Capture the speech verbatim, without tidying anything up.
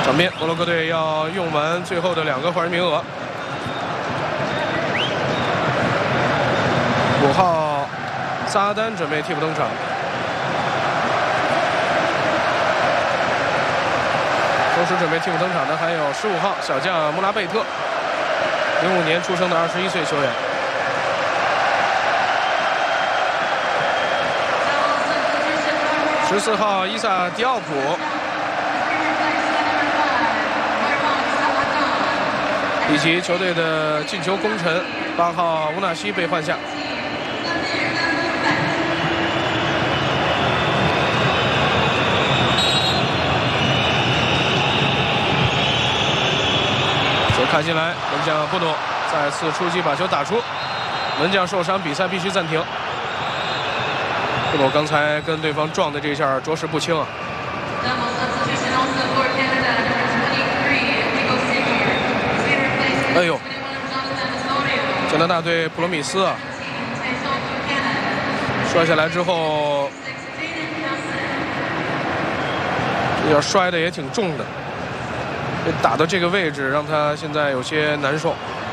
场边，摩洛哥队要用完最后的两个换人名额。五号萨阿丹准备替补登场，同时准备替补登场的还有十五号小将穆拉贝特，零五年出生的二十一岁球员。十四号伊萨迪奥普。 以及球队的进球功臣八号乌纳西被换下。球开进来，门将布诺再次出击把球打出，门将受伤，比赛必须暂停。布诺刚才跟对方撞的这一下着实不轻啊。 哎呦，加拿大队普罗米斯啊，摔下来之后，这要摔的也挺重的，被打到这个位置，让他现在有些难受。